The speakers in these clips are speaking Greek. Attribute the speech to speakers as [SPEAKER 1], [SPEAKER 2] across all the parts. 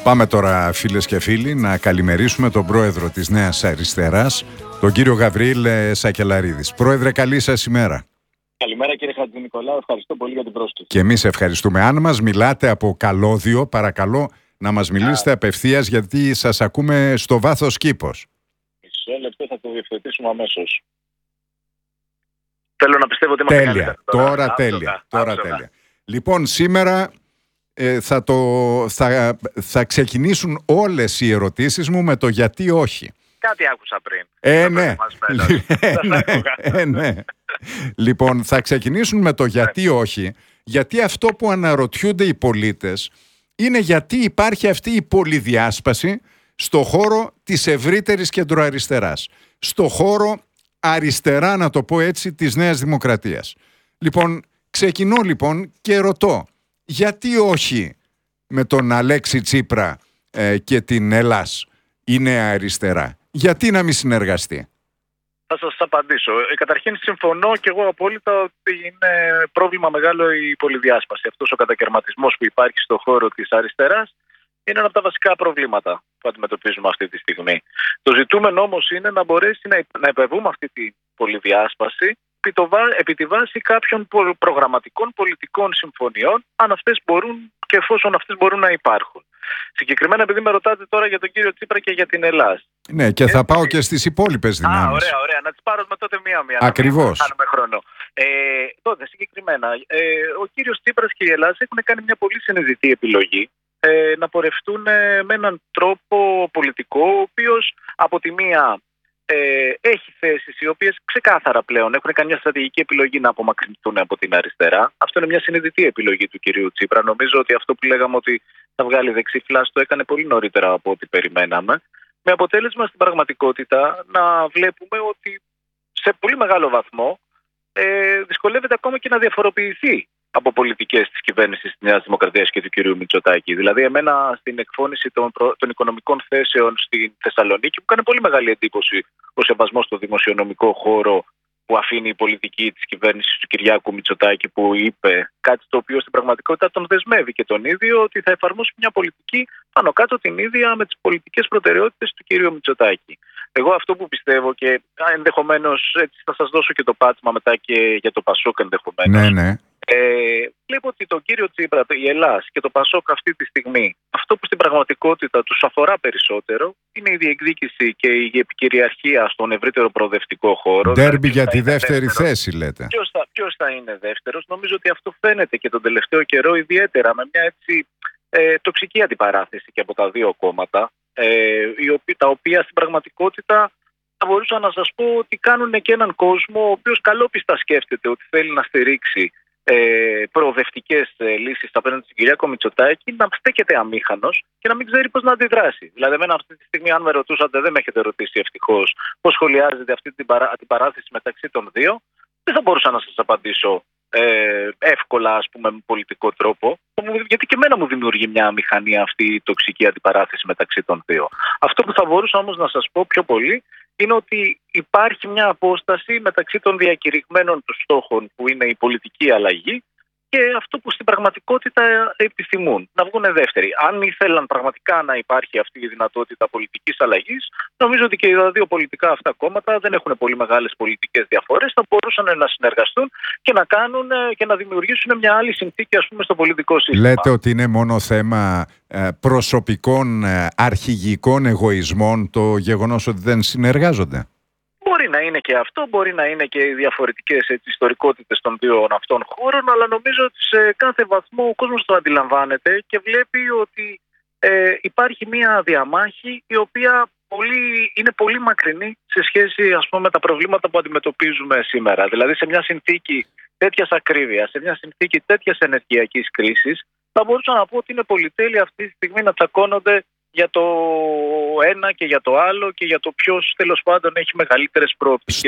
[SPEAKER 1] Πάμε τώρα, φίλες και φίλοι, να καλημερίσουμε τον πρόεδρο της Νέας Αριστεράς, τον κύριο Γαβριήλ Σακελαρίδη. Πρόεδρε, καλή σας ημέρα.
[SPEAKER 2] Καλημέρα κύριε Χατζηνικολάου, ευχαριστώ πολύ για την πρόσκληση.
[SPEAKER 1] Και εμείς ευχαριστούμε. Αν μας μιλάτε από καλώδιο, παρακαλώ να μας μιλήσετε απευθείας, γιατί σας ακούμε στο βάθος κήπος.
[SPEAKER 2] Μισό λεπτό, θα το διευθετήσουμε αμέσως. Θέλω να πιστεύω ότι είμαστε
[SPEAKER 1] τέλεια. Τώρα τέλεια. Λοιπόν, σήμερα θα ξεκινήσουν όλες οι ερωτήσεις μου με το γιατί όχι.
[SPEAKER 2] Κάτι άκουσα πριν.
[SPEAKER 1] Ναι. Λοιπόν, θα ξεκινήσουν με το γιατί όχι, γιατί αυτό που αναρωτιούνται οι πολίτες είναι γιατί υπάρχει αυτή η πολυδιάσπαση στο χώρο της ευρύτερης κεντροαριστεράς, στο χώρο αριστερά, να το πω έτσι, της Νέας Δημοκρατίας. Λοιπόν, ξεκινώ και ρωτώ, γιατί όχι με τον Αλέξη Τσίπρα και την Ελλάς η Νέα Αριστερά? Γιατί να μην συνεργαστεί?
[SPEAKER 2] Θα σας απαντήσω. Καταρχήν συμφωνώ και εγώ απόλυτα ότι είναι πρόβλημα μεγάλο η πολυδιάσπαση. Αυτός ο κατακαιρματισμός που υπάρχει στον χώρο της αριστεράς είναι ένα από τα βασικά προβλήματα που αντιμετωπίζουμε αυτή τη στιγμή. Το ζητούμενο όμως είναι να μπορέσει να υπερβούμε αυτή τη πολυδιάσπαση επί τη βάση κάποιων προγραμματικών πολιτικών συμφωνιών, αν αυτές μπορούν και εφόσον αυτές μπορούν να υπάρχουν. Συγκεκριμένα, επειδή με ρωτάτε τώρα για τον κύριο Τσίπρα και για την Ελλάδα.
[SPEAKER 1] Ναι, και θα πάω και στις υπόλοιπες δυνάμεις.
[SPEAKER 2] Ωραία. Να τις πάρουμε τότε μία-μία.
[SPEAKER 1] Ακριβώς.
[SPEAKER 2] Να κάνουμε χρόνο. Τότε, συγκεκριμένα, ο κύριος Τσίπρας και η Ελλάδα έχουν κάνει μια πολύ συνειδητή επιλογή να πορευτούν με έναν τρόπο πολιτικό, ο οποίος από τη μία έχει θέσεις οι οποίες ξεκάθαρα πλέον έχουν κάνει μια στρατηγική επιλογή να απομακρυνθούν από την αριστερά. Αυτό είναι μια συνειδητή επιλογή του κυρίου Τσίπρα. Νομίζω ότι αυτό που λέγαμε ότι θα βγάλει δεξί φλάς το έκανε πολύ νωρίτερα από ό,τι περιμέναμε. Με αποτέλεσμα στην πραγματικότητα να βλέπουμε ότι σε πολύ μεγάλο βαθμό δυσκολεύεται ακόμα και να διαφοροποιηθεί από πολιτικές της κυβέρνησης της Νέας Δημοκρατίας και του κυρίου Μητσοτάκη. Δηλαδή, εμένα στην εκφώνηση των οικονομικών θέσεων στην Θεσσαλονίκη μου κάνει πολύ μεγάλη εντύπωση ο σεβασμός στο δημοσιονομικό χώρο που αφήνει η πολιτική της κυβέρνησης του Κυριάκου Μητσοτάκη, που είπε κάτι το οποίο στην πραγματικότητα τον δεσμεύει και τον ίδιο ότι θα εφαρμόσει μια πολιτική πάνω κάτω την ίδια με τις πολιτικές προτεραιότητες του κυρίου Μητσοτάκη. Εγώ αυτό που πιστεύω, και ενδεχομένως έτσι θα σας δώσω και το πάτημα μετά και για το Πασόκ ενδεχομένως.
[SPEAKER 1] Ναι.
[SPEAKER 2] Βλέπω ότι τον κύριο Τσίπρα, η Ελλάς και το Πασόκ αυτή τη στιγμή, αυτό που στην πραγματικότητα τους αφορά περισσότερο είναι η διεκδίκηση και η επικυριαρχία στον ευρύτερο προοδευτικό χώρο.
[SPEAKER 1] Ντέρμπι για τη δεύτερη θέση, λέτε.
[SPEAKER 2] Ποιος θα είναι δεύτερος? Νομίζω ότι αυτό φαίνεται και τον τελευταίο καιρό, ιδιαίτερα με μια έτσι τοξική αντιπαράθεση και από τα δύο κόμματα, τα οποία στην πραγματικότητα θα μπορούσα να σας πω ότι κάνουν και έναν κόσμο ο οποίος καλόπιστα σκέφτεται ότι θέλει να στηρίξει προοδευτικές λύσεις απέναντι στον Κυριάκο Μητσοτάκη, να στέκεται αμήχανος και να μην ξέρει πώς να αντιδράσει. Δηλαδή, εμένα αυτή τη στιγμή, αν με ρωτούσατε, δεν με έχετε ρωτήσει ευτυχώς πώς σχολιάζετε αυτή την αντιπαράθεση μεταξύ των δύο, δεν θα μπορούσα να σας απαντήσω εύκολα, ας πούμε, με πολιτικό τρόπο, γιατί και εμένα μου δημιουργεί μια αμηχανία αυτή η τοξική αντιπαράθεση μεταξύ των δύο. Αυτό που θα μπορούσα όμως να σας πω πιο πολύ είναι ότι υπάρχει μια απόσταση μεταξύ των διακηρυγμένων του στόχων, που είναι η πολιτική αλλαγή, και αυτό που στην πραγματικότητα επιθυμούν, να βγουν δεύτεροι. Αν ήθελαν πραγματικά να υπάρχει αυτή η δυνατότητα πολιτικής αλλαγής, νομίζω ότι και τα δύο πολιτικά αυτά κόμματα δεν έχουν πολύ μεγάλες πολιτικές διαφορές. Θα μπορούσαν να συνεργαστούν και να κάνουν και να δημιουργήσουν μια άλλη συνθήκη, ας πούμε, στο πολιτικό σύστημα.
[SPEAKER 1] Λέτε ότι είναι μόνο θέμα προσωπικών αρχηγικών εγωισμών το γεγονός ότι δεν συνεργάζονται?
[SPEAKER 2] Μπορεί να είναι και αυτό, μπορεί να είναι και οι διαφορετικές ιστορικότητες των δύο αυτών χώρων, αλλά νομίζω ότι σε κάθε βαθμό ο κόσμος το αντιλαμβάνεται και βλέπει ότι υπάρχει μια διαμάχη η οποία είναι πολύ μακρινή σε σχέση, ας πούμε, με τα προβλήματα που αντιμετωπίζουμε σήμερα. Δηλαδή, σε μια συνθήκη τέτοιας ακρίβειας, σε μια συνθήκη τέτοιας ενεργειακής κρίσης, θα μπορούσα να πω ότι είναι πολυτέλεια αυτή τη στιγμή να τσακώνονται για το ένα και για το άλλο και για το ποιος τέλος πάντων έχει μεγαλύτερες προοπτικές.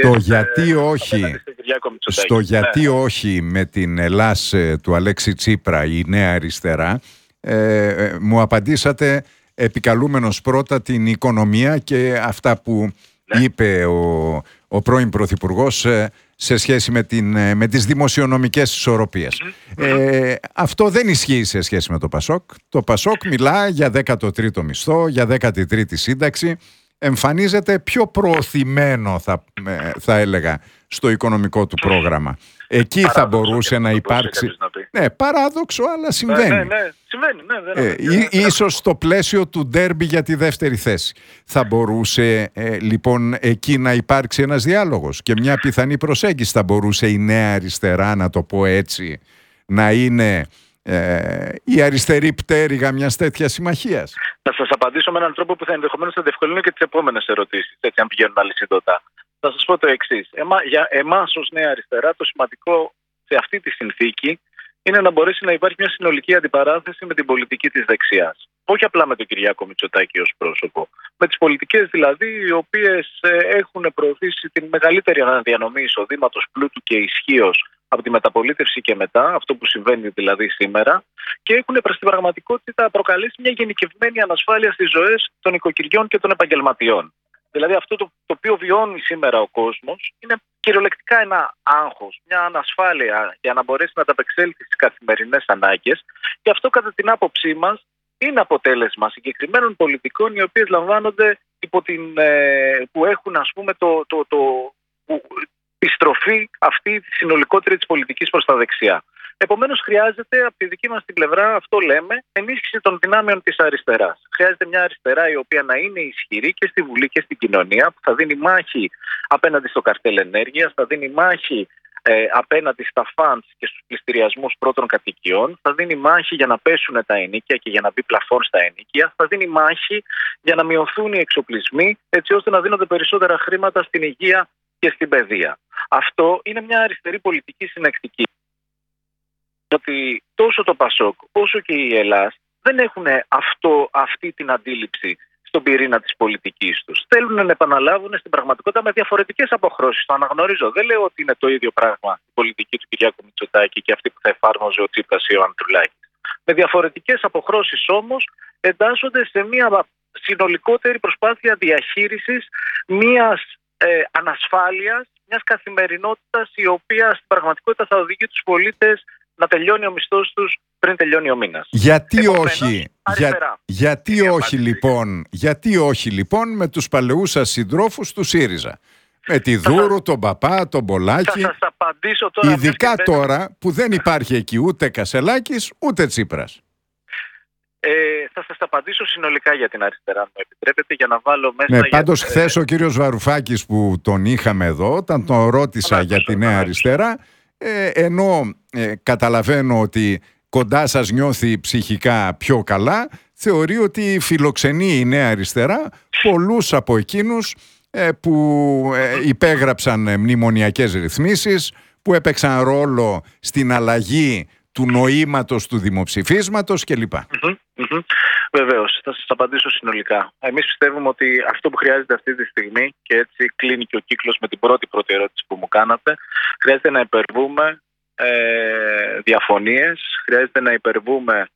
[SPEAKER 1] Στο γιατί όχι με την Ελλάς του Αλέξη Τσίπρα, η Νέα Αριστερά, μου απαντήσατε επικαλούμενος πρώτα την οικονομία και αυτά που είπε ο πρώην Πρωθυπουργός σε σχέση με τις δημοσιονομικές ισορροπίες. Αυτό δεν ισχύει σε σχέση με το ΠΑΣΟΚ. Το ΠΑΣΟΚ μιλά για 13ο μισθό, για 13η σύνταξη. Εμφανίζεται πιο προωθημένο, θα έλεγα, στο οικονομικό του πρόγραμμα. Εκεί παράδοξο, θα μπορούσε να υπάρξει... Ναι, παράδοξο, αλλά συμβαίνει.
[SPEAKER 2] Ναι, συμβαίνει.
[SPEAKER 1] Ίσως στο πλαίσιο του ντέρμπι για τη δεύτερη θέση. Θα μπορούσε λοιπόν εκεί να υπάρξει ένας διάλογος και μια πιθανή προσέγγιση. Θα μπορούσε η Νέα Αριστερά, να το πω έτσι, να είναι η αριστερή πτέρυγα μιας τέτοιας συμμαχίας.
[SPEAKER 2] Θα σας απαντήσω με έναν τρόπο που θα ενδεχομένως θα διευκολύνει και τις επόμενες ερωτήσεις, έτσι, αν πηγαίνουν αλυσιδωτά. Θα σας πω το εξής. Για εμάς ως Νέα Αριστερά, το σημαντικό σε αυτή τη συνθήκη είναι να μπορέσει να υπάρχει μια συνολική αντιπαράθεση με την πολιτική της δεξιάς. Όχι απλά με τον Κυριάκο Μητσοτάκη ως πρόσωπο. Με τις πολιτικές δηλαδή, οι οποίες έχουν προωθήσει την μεγαλύτερη αναδιανομή εισοδήματος, πλούτου και ισχύως από τη μεταπολίτευση και μετά, αυτό που συμβαίνει δηλαδή σήμερα, και έχουν προς την πραγματικότητα προκαλέσει μια γενικευμένη ανασφάλεια στις ζωές των οικοκυριών και των επαγγελματιών. Δηλαδή αυτό το οποίο βιώνει σήμερα ο κόσμος είναι κυριολεκτικά ένα άγχος, μια ανασφάλεια για να μπορέσει να ανταπεξέλθει στις καθημερινές ανάγκες, και αυτό κατά την άποψή μας είναι αποτέλεσμα συγκεκριμένων πολιτικών οι οποίες λαμβάνονται υπό που έχουν, ας πούμε, τη στροφή αυτή τη συνολικότερη της πολιτικής προς τα δεξιά. Επομένως, χρειάζεται από τη δική μας την πλευρά, αυτό λέμε, ενίσχυση των δυνάμεων της αριστεράς. Χρειάζεται μια αριστερά η οποία να είναι ισχυρή και στη Βουλή και στην κοινωνία, που θα δίνει μάχη απέναντι στο καρτέλ ενέργειας, θα δίνει μάχη απέναντι στα φαντς και στους πληστηριασμούς πρώτων κατοικιών, θα δίνει μάχη για να πέσουν τα ενοίκια και για να μπει πλαφόν στα ενοίκια, θα δίνει μάχη για να μειωθούν οι εξοπλισμοί, έτσι ώστε να δίνονται περισσότερα χρήματα στην υγεία και στην παιδεία. Αυτό είναι μια αριστερή πολιτική συνεκτική. Ότι τόσο το ΠΑΣΟΚ όσο και η Ελλάς δεν έχουν αυτή την αντίληψη στον πυρήνα της πολιτικής τους. Θέλουν να επαναλάβουν στην πραγματικότητα με διαφορετικές αποχρώσεις. Το αναγνωρίζω. Δεν λέω ότι είναι το ίδιο πράγμα η πολιτική του Κυριάκου Μητσοτάκη και αυτή που θα εφάρμοζε ο Τσίπρας ή ο Ανδρουλάκης. Με διαφορετικές αποχρώσεις όμως εντάσσονται σε μια συνολικότερη προσπάθεια διαχείρισης μιας ανασφάλειας, μιας καθημερινότητας η οποία στην πραγματικότητα θα οδηγεί τους πολίτες να τελειώνει ο μισθός τους πριν τελειώνει ο μήνας.
[SPEAKER 1] Γιατί όχι λοιπόν με τους παλαιούς σας συντρόφους του ΣΥΡΙΖΑ? Με τη Δούρου, τον Παπά, τον Πολάκη.
[SPEAKER 2] Θα σας απαντήσω τώρα.
[SPEAKER 1] Ειδικά τώρα που δεν υπάρχει εκεί ούτε Κασελάκης ούτε Τσίπρας.
[SPEAKER 2] Θα σας απαντήσω συνολικά για την αριστερά, αν μου επιτρέπετε, για να βάλω μέσα...
[SPEAKER 1] Ναι, πάντως χθες ο κύριος Βαρουφάκης που τον είχαμε εδώ, όταν τον ρώτησα για τη Νέα Αριστερά, ενώ καταλαβαίνω ότι κοντά σας νιώθει ψυχικά πιο καλά, θεωρεί ότι φιλοξενεί η Νέα Αριστερά πολλούς από εκείνους που υπέγραψαν μνημονιακές ρυθμίσεις, που έπαιξαν ρόλο στην αλλαγή του νοήματος του δημοψηφίσματος κλπ.
[SPEAKER 2] Βεβαίως, θα σας απαντήσω συνολικά. Εμείς πιστεύουμε ότι αυτό που χρειάζεται αυτή τη στιγμή, και έτσι κλείνει και ο κύκλος με την πρώτη ερώτηση που μου κάνατε, χρειάζεται να υπερβούμε διαφωνίες, χρειάζεται να υπερβούμε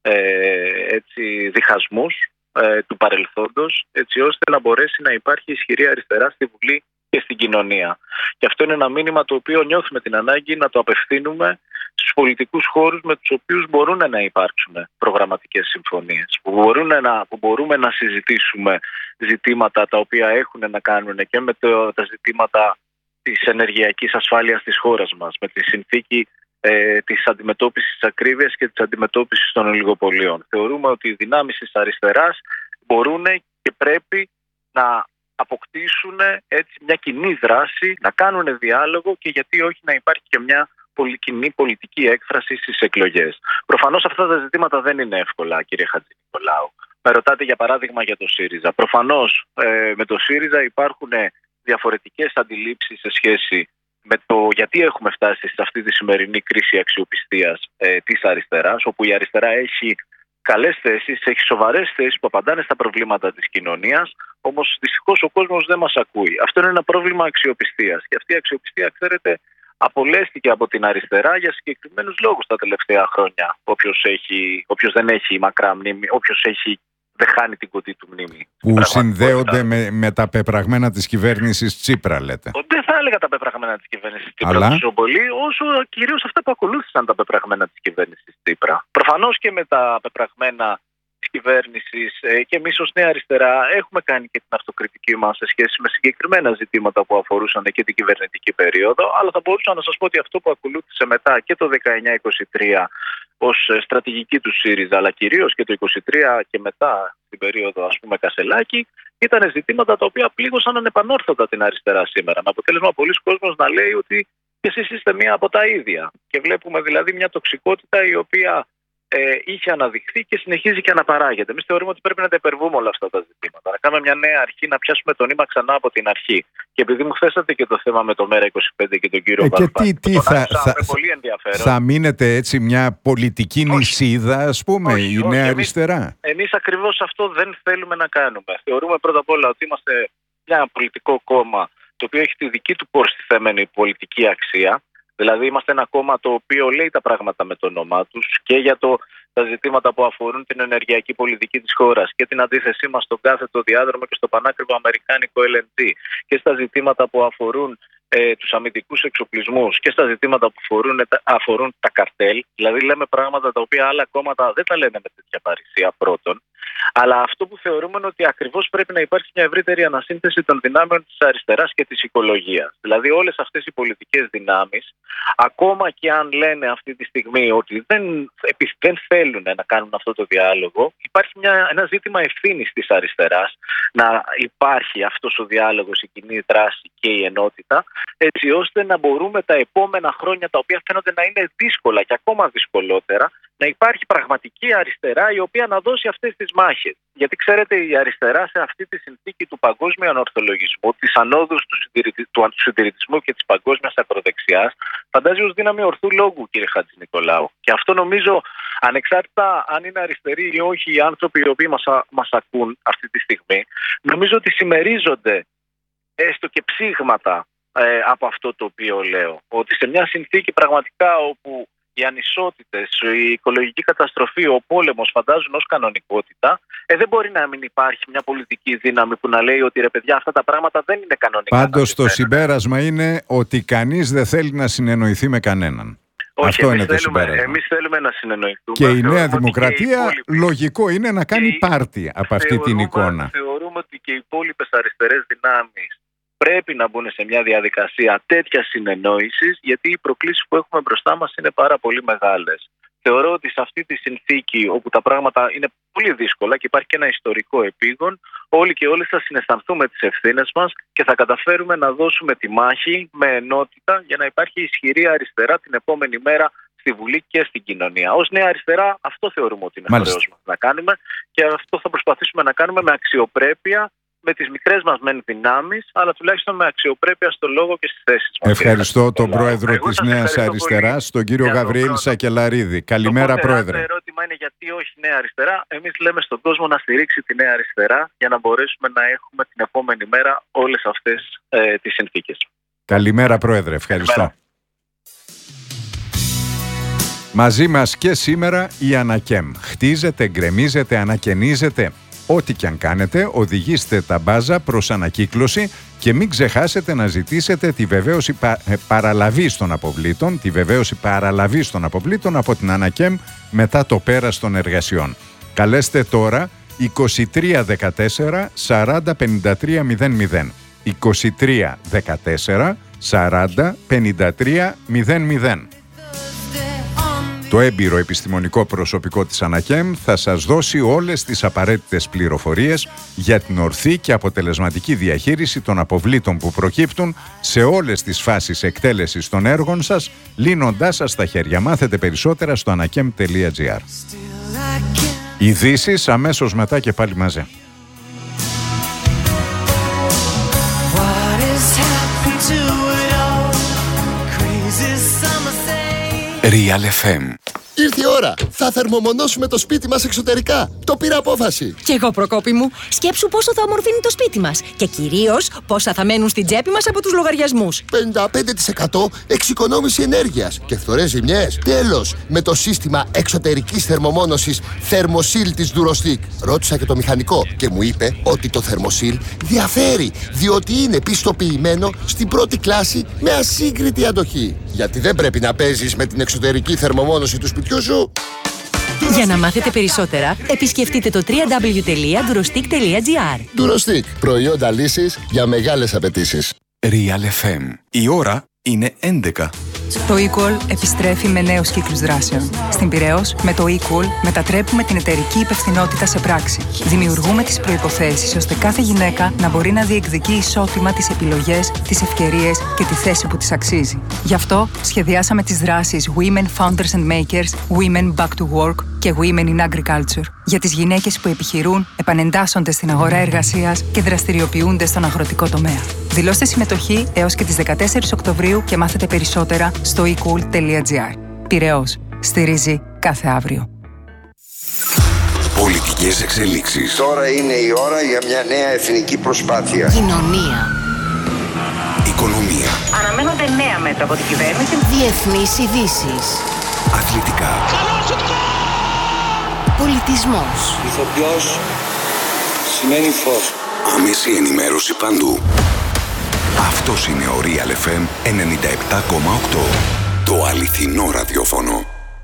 [SPEAKER 2] διχασμούς του παρελθόντος, έτσι ώστε να μπορέσει να υπάρχει ισχυρή αριστερά στη Βουλή και στην κοινωνία. Και αυτό είναι ένα μήνυμα το οποίο νιώθουμε την ανάγκη να το απευθύνουμε στους πολιτικούς χώρους με τους οποίους μπορούν να υπάρξουν προγραμματικές συμφωνίες, που μπορούμε να συζητήσουμε ζητήματα τα οποία έχουν να κάνουν και με τα ζητήματα της ενεργειακής ασφάλειας της χώρας μας, με τη συνθήκη της αντιμετώπισης της ακρίβειας και της αντιμετώπισης των ολιγοπολίων. Θεωρούμε ότι οι δυνάμεις της αριστεράς μπορούν και πρέπει να αποκτήσουν έτσι μια κοινή δράση, να κάνουν διάλογο και γιατί όχι να υπάρχει και μια κοινή πολιτική έκφραση στις εκλογές. Προφανώς αυτά τα ζητήματα δεν είναι εύκολα, κύριε Χατζηνικολάου. Με ρωτάτε για παράδειγμα για το ΣΥΡΙΖΑ. Προφανώς με το ΣΥΡΙΖΑ υπάρχουν διαφορετικές αντιλήψεις σε σχέση με το γιατί έχουμε φτάσει σε αυτή τη σημερινή κρίση αξιοπιστίας της αριστεράς, όπου η αριστερά έχει καλές θέσεις, έχει σοβαρές θέσεις που απαντάνε στα προβλήματα της κοινωνίας, όμως δυστυχώς ο κόσμος δεν μας ακούει. Αυτό είναι ένα πρόβλημα αξιοπιστίας. Και αυτή η αξιοπιστία, ξέρετε, απολέστηκε από την αριστερά για συγκεκριμένους λόγους τα τελευταία χρόνια. Όποιος δεν έχει μακρά μνήμη, όποιος δεν χάνει την κοντή του μνήμη.
[SPEAKER 1] Που συνδέονται με τα πεπραγμένα της κυβέρνησης Τσίπρα, λέτε.
[SPEAKER 2] Δεν θα έλεγα τα πεπραγμένα της κυβέρνησης Τσίπρα τόσο πολύ, όσο κυρίως αυτά που ακολούθησαν τα πεπραγμένα της κυβέρνησης Τσίπρα. Προφανώς και με τα πεπραγμένα της κυβέρνησης και εμείς ως Νέα Αριστερά έχουμε κάνει και την αυτοκριτική μας σε σχέση με συγκεκριμένα ζητήματα που αφορούσαν και την κυβερνητική περίοδο, αλλά θα μπορούσα να σας πω ότι αυτό που ακολούθησε μετά και το 19-23 ως στρατηγική του ΣΥΡΙΖΑ, αλλά κυρίως και το 23 και μετά την περίοδο ας πούμε Κασελάκη, ήταν ζητήματα τα οποία πλήγωσαν ανεπανόρθωτα την αριστερά σήμερα. Με αποτέλεσμα πολλοί κόσμος να λέει ότι εσείς είστε μία από τα ίδια. Και βλέπουμε δηλαδή μια τοξικότητα η οποία είχε αναδειχθεί και συνεχίζει και αναπαράγεται. Εμείς θεωρούμε ότι πρέπει να τα υπερβούμε όλα αυτά τα ζητήματα. Να κάνουμε μια νέα αρχή, να πιάσουμε το νήμα ξανά από την αρχή. Και επειδή μου θέσατε και το θέμα με το ΜέΡΑ25 και τον κύριο Βαρουφάκη, πολύ ενδιαφέρον.
[SPEAKER 1] Θα μείνετε έτσι μια πολιτική νησίδα, ας πούμε, η Νέα Αριστερά?
[SPEAKER 2] Εμείς ακριβώς αυτό δεν θέλουμε να κάνουμε. Θεωρούμε πρώτα απ' όλα ότι είμαστε ένα πολιτικό κόμμα το οποίο έχει τη δική του προστιθέμενη πολιτική αξία. Δηλαδή είμαστε ένα κόμμα το οποίο λέει τα πράγματα με το όνομά τους και για τα ζητήματα που αφορούν την ενεργειακή πολιτική της χώρας και την αντίθεσή μας στον κάθετο διάδρομο και στο πανάκριβο αμερικάνικο LNG και στα ζητήματα που αφορούν τους αμυντικούς εξοπλισμούς και στα ζητήματα που αφορούν τα καρτέλ. Δηλαδή λέμε πράγματα τα οποία άλλα κόμματα δεν τα λένε με τέτοια παρησία πρώτον. Αλλά αυτό που θεωρούμε είναι ότι ακριβώς πρέπει να υπάρχει μια ευρύτερη ανασύνθεση των δυνάμεων της αριστεράς και της οικολογίας. Δηλαδή όλες αυτές οι πολιτικές δυνάμεις, ακόμα και αν λένε αυτή τη στιγμή ότι δεν θέλουν να κάνουν αυτό το διάλογο, υπάρχει ένα ζήτημα ευθύνης της αριστεράς να υπάρχει αυτός ο διάλογος, η κοινή δράση και η ενότητα, έτσι ώστε να μπορούμε τα επόμενα χρόνια, τα οποία φαίνονται να είναι δύσκολα και ακόμα δυσκολότερα, να υπάρχει πραγματική αριστερά η οποία να δώσει αυτές τις μάχες. Γιατί ξέρετε, η αριστερά σε αυτή τη συνθήκη του παγκόσμιου ανορθολογισμού, της ανόδους του συντηρητισμού και της παγκόσμιας ακροδεξιάς, φαντάζει ως δύναμη ορθού λόγου, κύριε Χατζηνικολάου. Και αυτό νομίζω, ανεξάρτητα αν είναι αριστεροί ή όχι οι άνθρωποι οι οποίοι μας ακούν αυτή τη στιγμή, νομίζω ότι συμμερίζονται έστω και ψήγματα από αυτό το οποίο λέω. Ότι σε μια συνθήκη πραγματικά όπου οι ανισότητες, η οικολογική καταστροφή, ο πόλεμος φαντάζουν ως κανονικότητα, δεν μπορεί να μην υπάρχει μια πολιτική δύναμη που να λέει ότι ρε παιδιά αυτά τα πράγματα δεν είναι κανονικά.
[SPEAKER 1] Πάντως το συμπέρασμα είναι ότι κανείς δεν θέλει να συνεννοηθεί με κανέναν.
[SPEAKER 2] Όχι,
[SPEAKER 1] αυτό είναι το συμπέρασμα.
[SPEAKER 2] Εμείς θέλουμε να συνεννοηθούμε.
[SPEAKER 1] Και η Νέα Δημοκρατία λογικό είναι να κάνει πάρτι από αυτή την εικόνα.
[SPEAKER 2] Θεωρούμε ότι και οι υπόλοιπες αριστερές δυνάμεις πρέπει να μπουν σε μια διαδικασία τέτοια συνεννόησης, γιατί οι προκλήσεις που έχουμε μπροστά μας είναι πάρα πολύ μεγάλες. Θεωρώ ότι σε αυτή τη συνθήκη, όπου τα πράγματα είναι πολύ δύσκολα και υπάρχει και ένα ιστορικό επίγον, όλοι και όλες θα συναισθανθούμε τις ευθύνες μας και θα καταφέρουμε να δώσουμε τη μάχη με ενότητα για να υπάρχει ισχυρή αριστερά την επόμενη μέρα στη Βουλή και στην κοινωνία. Ως Νέα Αριστερά αυτό θεωρούμε ότι είναι χρέος μας να κάνουμε και αυτό θα προσπαθήσουμε να κάνουμε με αξιοπρέπεια, με τις μικρές μας μεν δυνάμεις, αλλά τουλάχιστον με αξιοπρέπεια στο λόγο και στις θέσεις μας.
[SPEAKER 1] Ευχαριστώ τον πρόεδρο της Νέας Αριστεράς, τον κύριο Γαβριήλ Σακελαρίδη. Καλημέρα, πρόεδρε.
[SPEAKER 2] Το ερώτημα είναι γιατί όχι Νέα Αριστερά. Εμείς λέμε στον κόσμο να στηρίξει τη Νέα Αριστερά για να μπορέσουμε να έχουμε την επόμενη μέρα όλες αυτές τις συνθήκες.
[SPEAKER 1] Καλημέρα, πρόεδρε. Ευχαριστώ. Καλημέρα. Μαζί μας και σήμερα η Ανακέμ. Χτίζεται, γκρεμίζεται, ανακαινίζεται. Ό,τι και αν κάνετε, οδηγήστε τα μπάζα προς ανακύκλωση και μην ξεχάσετε να ζητήσετε τη βεβαίωση παραλαβής των αποβλήτων, από την Ανακέμ μετά το πέρας των εργασιών. Καλέστε τώρα 2314 40 53 00. 2314 40 53 00. Το έμπειρο επιστημονικό προσωπικό της Ανακέμ θα σας δώσει όλες τις απαραίτητες πληροφορίες για την ορθή και αποτελεσματική διαχείριση των αποβλήτων που προκύπτουν σε όλες τις φάσεις εκτέλεσης των έργων σας, λύνοντάς σας τα χέρια. Μάθετε περισσότερα στο anakem.gr. Ειδήσεις αμέσως μετά και πάλι μαζί.
[SPEAKER 3] Real FM Ήρθε η ώρα. Θα θερμομονώσουμε το σπίτι μας εξωτερικά. Το πήρα απόφαση.
[SPEAKER 4] Κι εγώ, Προκόπη μου. Σκέψου πόσο θα ομορφύνει το σπίτι μας. Και κυρίως πόσα θα μένουν στην τσέπη μας από τους λογαριασμούς.
[SPEAKER 3] 55% εξοικονόμηση ενέργειας και φθορές ζημιές. Τέλος, με το σύστημα εξωτερικής θερμομόνωσης Thermosil της Durostic. Ρώτησα και το μηχανικό και μου είπε ότι το Thermosil διαφέρει, διότι είναι πιστοποιημένο στην πρώτη κλάση με ασύγκριτη αντοχή. Γιατί δεν πρέπει να παίζεις με την εξωτερική θερμομόνωση του σπιτιού σου.
[SPEAKER 4] Για να μάθετε περισσότερα, επισκεφτείτε το www.durostic.gr.
[SPEAKER 3] Durostic. Προϊόντα λύσης για μεγάλες απαιτήσεις.
[SPEAKER 5] Real FM. Η ώρα είναι 11.
[SPEAKER 6] Το eQual επιστρέφει με νέους κύκλους δράσεων. Στην Πειραιώς, με το eQual μετατρέπουμε την εταιρική υπευθυνότητα σε πράξη. Δημιουργούμε τις προϋποθέσεις ώστε κάθε γυναίκα να μπορεί να διεκδικεί ισότιμα τις επιλογές, τις ευκαιρίες και τη θέση που της αξίζει. Γι' αυτό σχεδιάσαμε τις δράσεις Women Founders and Makers, Women Back to Work και Women in Agriculture για τις γυναίκες που επιχειρούν, επανεντάσσονται στην αγορά εργασίας και δραστηριοποιούνται στον αγροτικό τομέα. Δηλώστε συμμετοχή έως και τις 14 Οκτωβρίου και μάθετε περισσότερα στο ecool.gr. Πειραιώς. Στηρίζει κάθε αύριο.
[SPEAKER 5] Πολιτικές εξελίξεις.
[SPEAKER 7] Τώρα είναι η ώρα για μια νέα εθνική προσπάθεια.
[SPEAKER 4] Κοινωνία.
[SPEAKER 5] Οικονομία.
[SPEAKER 8] Αναμένονται νέα μέτρα από την κυβέρνηση.
[SPEAKER 4] Διεθνείς ειδήσεις.
[SPEAKER 5] Αθλητικά.
[SPEAKER 4] Πολιτισμός.
[SPEAKER 7] Ηθοποιός σημαίνει φως.
[SPEAKER 5] Άμεση ενημέρωση παντού. Αυτός είναι ο Real FM 97,8. Το αληθινό ραδιόφωνο.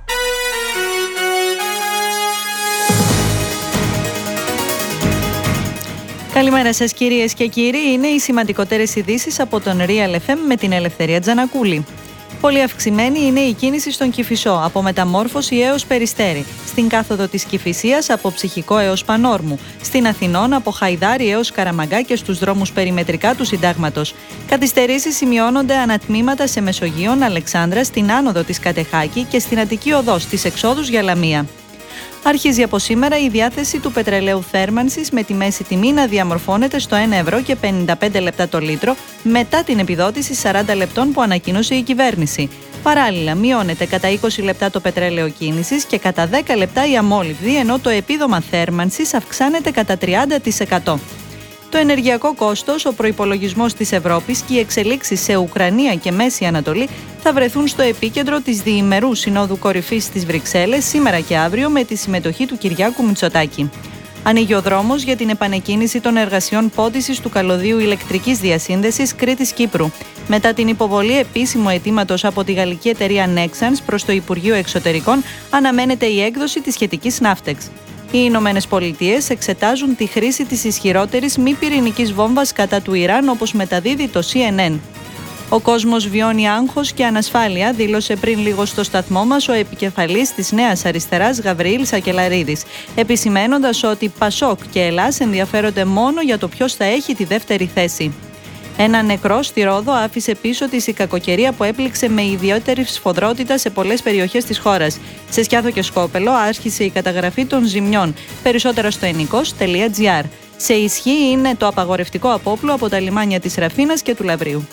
[SPEAKER 9] Καλημέρα σας κυρίες και κύριοι. Είναι οι σημαντικότερες ειδήσεις από τον Real FM με την Ελευθερία Τζανακούλη. Πολύ αυξημένη είναι η κίνηση στον Κηφισό, από Μεταμόρφωση έως Περιστέρι, στην κάθοδο της Κηφισίας από Ψυχικό έως Πανόρμου, στην Αθηνών από Χαϊδάρι έως Καραμαγκά και στους δρόμους περιμετρικά του Συντάγματος. Καθυστερήσεις σημειώνονται ανατμήματα σε Μεσογείον, Αλεξάνδρα, στην άνοδο της Κατεχάκη και στην Αττική Οδό στις εξόδους για Λαμία. Αρχίζει από σήμερα η διάθεση του πετρελαίου θέρμανσης με τη μέση τιμή να διαμορφώνεται στο 1,55 € το λίτρο μετά την επιδότηση 40 λεπτών που ανακοίνωσε η κυβέρνηση. Παράλληλα, μειώνεται κατά 20 λεπτά το πετρέλαιο κίνησης και κατά 10 λεπτά η αμόλυβδη, ενώ το επίδομα θέρμανσης αυξάνεται κατά 30%. Το ενεργειακό κόστος, ο προϋπολογισμός της Ευρώπης και οι εξελίξεις σε Ουκρανία και Μέση Ανατολή θα βρεθούν στο επίκεντρο της διημερούς Συνόδου Κορυφής στις Βρυξέλλες σήμερα και αύριο με τη συμμετοχή του Κυριάκου Μητσοτάκη. Ανοίγει ο δρόμος για την επανεκκίνηση των εργασιών πόντισης του καλωδίου ηλεκτρικής διασύνδεσης Κρήτης-Κύπρου. Μετά την υποβολή επίσημου αιτήματος από τη γαλλική εταιρεία Nexans προς το Υπουργείο Εξωτερικών, αναμένεται η έκδοση της σχετικής ναύτεξ. Οι Ηνωμένες Πολιτείες εξετάζουν τη χρήση της ισχυρότερης μη πυρηνικής βόμβας κατά του Ιράν, όπως μεταδίδει το CNN. Ο κόσμος βιώνει άγχος και ανασφάλεια, δήλωσε πριν λίγο στο σταθμό μας ο επικεφαλής της Νέας Αριστεράς Γαβριήλ Σακελαρίδης, επισημένοντας ότι Πασόκ και Ελλάς ενδιαφέρονται μόνο για το ποιος θα έχει τη δεύτερη θέση. Ένα νεκρό στη Ρόδο άφησε πίσω της η κακοκαιρία που έπληξε με ιδιαίτερη σφοδρότητα σε πολλές περιοχές της χώρας. Σε Σκιάθο και Σκόπελο άρχισε η καταγραφή των ζημιών. Περισσότερα στο enikos.gr. Σε ισχύ είναι το απαγορευτικό απόπλου από τα λιμάνια της Ραφίνας και του Λαβρίου.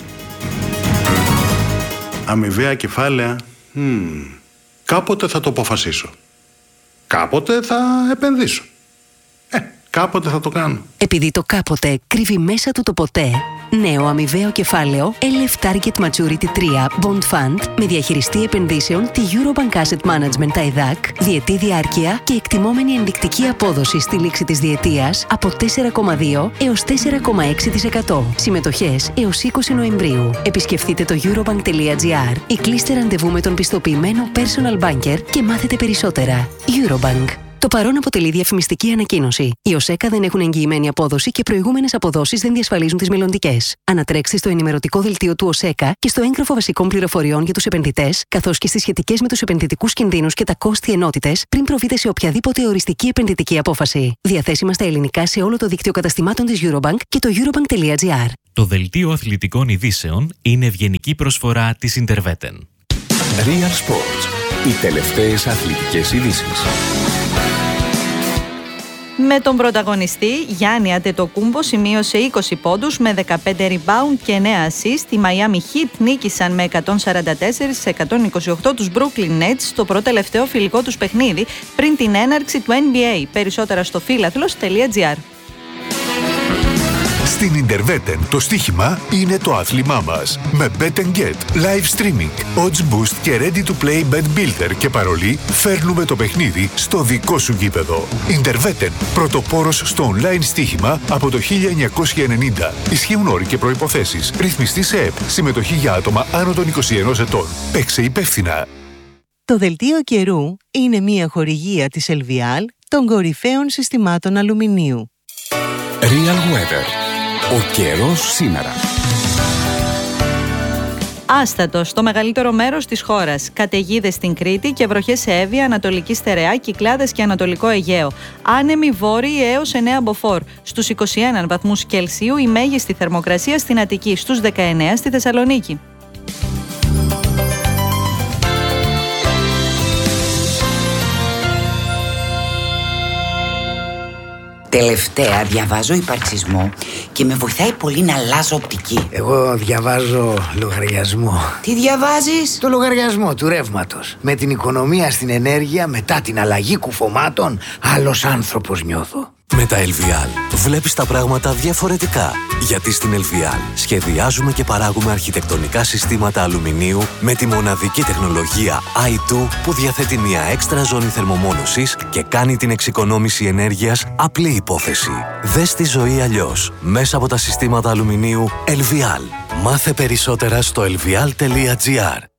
[SPEAKER 10] Αμοιβαία κεφάλαια. Κάποτε θα το αποφασίσω. Κάποτε θα επενδύσω. Κάποτε θα το κάνω.
[SPEAKER 4] Επειδή το κάποτε κρύβει μέσα του το ποτέ, νέο αμοιβαίο κεφάλαιο LF Target Maturity 3 Bond Fund με διαχειριστή επενδύσεων τη Eurobank Asset Management ΤΑΙΔΑΚ, διετή διάρκεια και εκτιμόμενη ενδεικτική απόδοση στη λήξη της διετίας από 4,2 έως 4,6%. Συμμετοχές έως 20 Νοεμβρίου. Επισκεφτείτε το eurobank.gr ή κλείστε ραντεβού με τον πιστοποιημένο personal banker και μάθετε περισσότερα. Eurobank. Το παρόν αποτελεί διαφημιστική ανακοίνωση. Οι ΟΣΕΚΑ δεν έχουν εγγυημένη απόδοση και προηγούμενες αποδόσεις δεν διασφαλίζουν τις μελλοντικές. Ανατρέξτε στο ενημερωτικό δελτίο του ΟΣΕΚΑ και στο έγγραφο βασικών πληροφοριών για τους επενδυτές, καθώς και στις σχετικές με τους επενδυτικούς κινδύνους και τα κόστη ενότητες, πριν προβείτε σε οποιαδήποτε οριστική επενδυτική απόφαση. Διαθέσιμα στα ελληνικά σε όλο το δίκτυο καταστημάτων της Eurobank και το eurobank.gr.
[SPEAKER 11] Το δελτίο αθλητικών ειδήσεων είναι ευγενική προσφορά της Interveten.
[SPEAKER 5] Real Sports. Οι τελευταίες αθλητικές ειδήσεις.
[SPEAKER 9] Με τον πρωταγωνιστή Γιάννη Αντετοκούμπο σημείωσε 20 πόντους με 15 rebound και 9 assist. Οι Miami Heat νίκησαν με 144-128 τους Brooklyn Nets στο πρώτο τελευταίο φιλικό τους παιχνίδι πριν την έναρξη του NBA. Περισσότερα στο philathlos.gr.
[SPEAKER 12] Στην Interveten το στοίχημα είναι το άθλημά μας. Με Bet & Get, live streaming, odds boost και ready to play bet builder και παρολί, φέρνουμε το παιχνίδι στο δικό σου γήπεδο. Interveten, πρωτοπόρος στο online στοίχημα από το 1990. Ισχύουν όροι και προϋποθέσεις. Ρυθμιστή σε ΕΠ. Συμμετοχή για άτομα άνω των 21 ετών. Παίξε υπεύθυνα.
[SPEAKER 13] Το δελτίο καιρού είναι μια χορηγία της Ελβιάλ των κορυφαίων συστημάτων αλουμινίου.
[SPEAKER 14] Real Weather. Ο καιρός σήμερα.
[SPEAKER 9] Άστατο στο μεγαλύτερο μέρος της χώρας. Καταιγίδες στην Κρήτη και βροχές σε Εύβοια, Ανατολική Στερεά, Κυκλάδες και Ανατολικό Αιγαίο. Άνεμοι βόρειοι έως 9 μποφόρ. Στους 21 βαθμούς Κελσίου η μέγιστη θερμοκρασία στην Αττική, στους 19 στη Θεσσαλονίκη.
[SPEAKER 15] Τελευταία διαβάζω υπαρξισμό και με βοηθάει πολύ να αλλάζω οπτική.
[SPEAKER 16] Εγώ διαβάζω λογαριασμό.
[SPEAKER 15] Τι διαβάζεις?
[SPEAKER 16] Το λογαριασμό του ρεύματος. Με την οικονομία στην ενέργεια μετά την αλλαγή κουφωμάτων, άλλος άνθρωπος νιώθω.
[SPEAKER 17] Με τα LVL βλέπεις τα πράγματα διαφορετικά. Γιατί στην LVL σχεδιάζουμε και παράγουμε αρχιτεκτονικά συστήματα αλουμινίου με τη μοναδική τεχνολογία i2 που διαθέτει μια έξτρα ζώνη θερμομόνωσης και κάνει την εξοικονόμηση ενέργειας απλή υπόθεση. Δες τη ζωή αλλιώς μέσα από τα συστήματα αλουμινίου LVL. Μάθε περισσότερα στο lvl.gr.